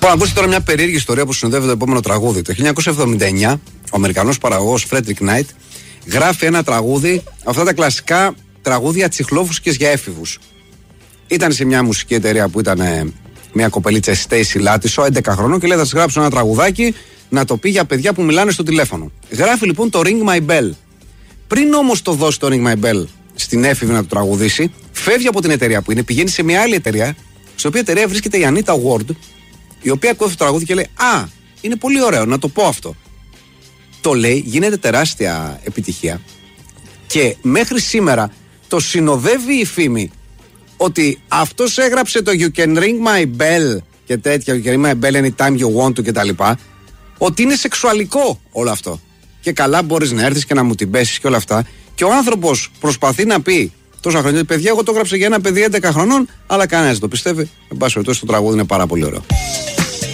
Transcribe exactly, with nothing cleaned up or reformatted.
Λοιπόν, ακούστε τώρα μια περίεργη ιστορία που συνοδεύει το επόμενο τραγούδι. Το χίλια εννιακόσια εβδομήντα εννιά, ο Αμερικανός παραγωγός Frederick Knight γράφει ένα τραγούδι, αυτά τα κλασικά τραγούδια τσιχλόφουσκες για έφηβους. Ήταν σε μια μουσική εταιρεία που ήταν ε, μια κοπελίτσα, Stacy Lattisoe, έντεκα χρονών, και λέει: θα σας γράψω ένα τραγουδάκι να το πει για παιδιά που μιλάνε στο τηλέφωνο. Γράφει λοιπόν το Ring My Bell. Πριν όμως το δώσει το Ring My Bell στην έφηβη να το τραγουδήσει, φεύγει από την εταιρεία που είναι, πηγαίνει σε μια άλλη εταιρεία, στην οποία εταιρεία βρίσκεται η Anita Ward, η οποία ακούει αυτό το τραγούδι και λέει: α, είναι πολύ ωραίο, να το πω αυτό. Το λέει, γίνεται τεράστια επιτυχία και μέχρι σήμερα το συνοδεύει η φήμη ότι αυτός έγραψε το You can ring my bell και τέτοια, You can ring my bell anytime you want to και τα λοιπά, ότι είναι σεξουαλικό όλο αυτό. Και καλά μπορείς να έρθεις και να μου την πέσεις και όλα αυτά. Και ο άνθρωπος προσπαθεί να πει τόσα χρόνια, παιδιά, εγώ το έγραψα για ένα παιδί έντεκα χρονών, αλλά κανένας δεν το πιστεύει. Εν πάση περιπτώσει, το τραγούδι είναι πάρα πολύ ωραίο.